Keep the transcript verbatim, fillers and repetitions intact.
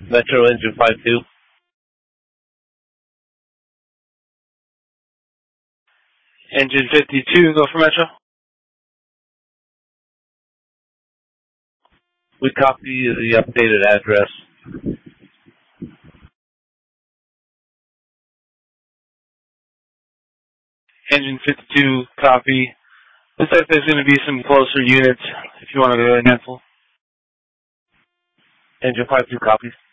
Metro engine five two. Engine fifty-two, go for Metro. We copy the updated address. Engine fifty-two, copy. Looks like there's going to be some closer units if you want to go ahead and cancel. Engine five two copies.